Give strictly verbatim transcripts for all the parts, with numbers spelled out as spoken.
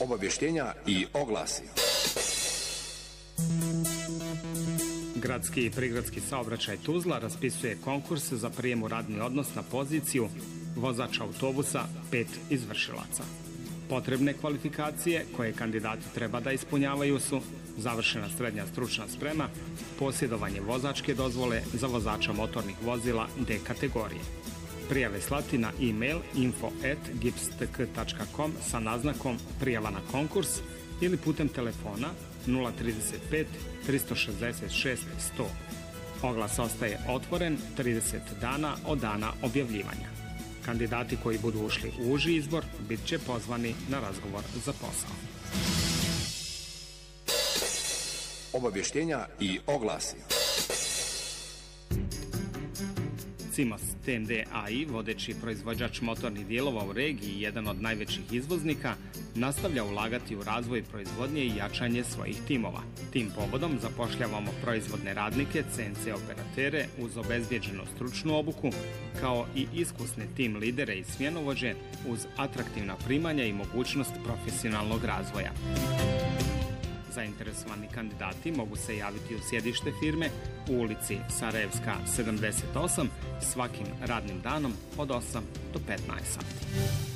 Obavještenja i oglasi. Gradski i prigradski saobraćaj Tuzla raspisuje konkurs za prijem u radni odnos na poziciju vozač autobusa pet izvršilaca. Potrebne kvalifikacije koje kandidati treba da ispunjavaju su završena srednja stručna sprema, posjedovanje vozačke dozvole za vozača motornih vozila D kategorije. Prijave slati na e-mail info at gipstk tačka com sa naznakom prijava na konkurs ili putem telefona nula trideset pet tristo šezdeset šest sto. Oglas ostaje otvoren trideset dana od dana objavljivanja. Kandidati koji budu ušli u uži izbor bit će pozvani na razgovor za posao. Obavještenja i oglasi. Cimos T M D A I, vodeći proizvođač motornih dijelova u regiji i jedan od najvećih izvoznika, nastavlja ulagati u razvoj proizvodnje i jačanje svojih timova. Tim povodom zapošljavamo proizvodne radnike, C N C operatere uz obezbjeđenu stručnu obuku, kao i iskusne tim lidere i smjenovođe uz atraktivna primanja i mogućnost profesionalnog razvoja. Zainteresovani kandidati mogu se javiti u sjedište firme u ulici Sarajevska sedamdeset osam svakim radnim danom od osam do petnaest sati.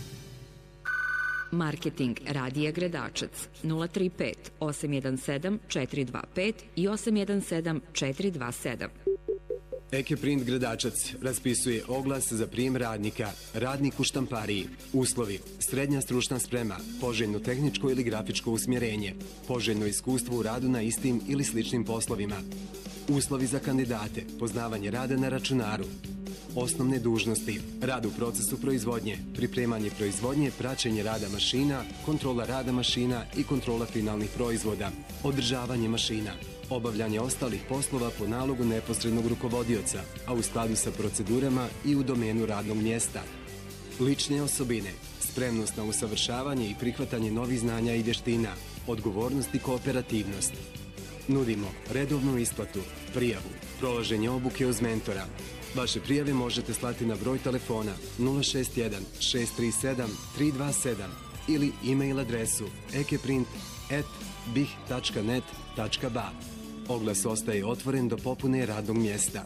Marketing Radija Gredačac nula tri pet osam jedan sedam četiri dva pet i osam jedan sedam četiri dva sedam. Ekeprint Gredačac raspisuje oglas za prijem radnika, radnik u štampariji. Uslovi: srednja stručna sprema, poželjno tehničko ili grafičko usmjerenje, poželjno iskustvo u radu na istim ili sličnim poslovima. Uslovi za kandidate: poznavanje rada na računaru. Osnovne dužnosti: rad u procesu proizvodnje, pripremanje proizvodnje, praćenje rada mašina, kontrola rada mašina i kontrola finalnih proizvoda, održavanje mašina, obavljanje ostalih poslova po nalogu neposrednog rukovodioca, a u skladu sa procedurama i u domenu radnog mjesta. Lične osobine: spremnost na usavršavanje i prihvatanje novih znanja i vještina, odgovornost i kooperativnost. Nudimo redovnu isplatu, prijavu, prolaženje obuke uz mentora. Vaše prijave možete slati na broj telefona nula šest jedan šest tri sedam tri dva sedam ili e-mail adresu ekeprint at bih tačka net tačka ba. Oglas ostaje otvoren do popune radnog mjesta.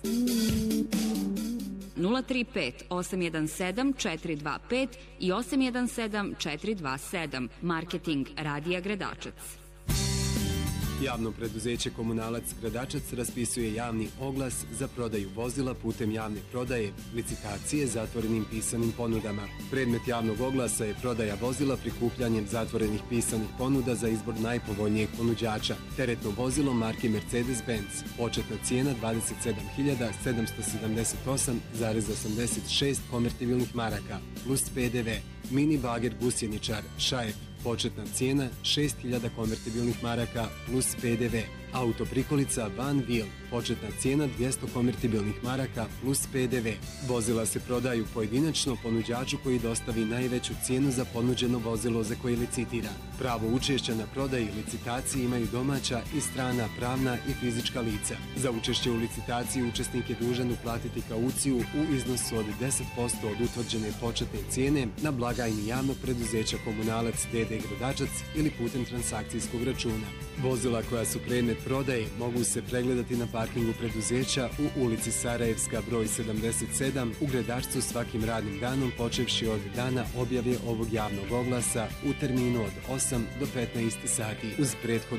nula tri pet osam jedan sedam četiri dva pet i osam jedan sedam četiri dva sedam. Marketing Radija Gredačac. Javno preduzeće Komunalac Gredačac raspisuje javni oglas za prodaju vozila putem javne prodaje, licitacije zatvorenim pisanim ponudama. Predmet javnog oglasa je prodaja vozila prikupljanjem zatvorenih pisanih ponuda za izbor najpovoljnijeg ponuđača. Teretno vozilo marke Mercedes-Benz. Početna cijena dvadeset sedam hiljada sedamsto sedamdeset osam zarez osamdeset šest konvertibilnih maraka plus P D V. Mini bager gusjeničar Šajef. Početna cijena šest hiljada konvertibilnih maraka plus P D V. Auto prikolica Van Wheel. Početna cijena dvjesto konvertibilnih maraka plus P D V. Vozila se prodaju pojedinačno ponuđaču koji dostavi najveću cijenu za ponuđeno vozilo za koje licitira. Pravo učešća na prodaji i licitaciji imaju domaća i strana pravna i fizička lica. Za učešće u licitaciji učesnik je dužan uplatiti kauciju u iznosu od deset posto od utvrđene početne cijene na blagajni javnog preduzeća Komunalac D D Gredačac ili putem transakcijskog računa. Vozila koja su predmet prodaje mogu se pregledati na parkingu preduzeća u ulici Sarajevska broj sedamdeset sedam u Gredačcu svakim radnim danom počevši od dana objave ovog javnog oglasa u terminu od osam do petnaest sati uz prethodnu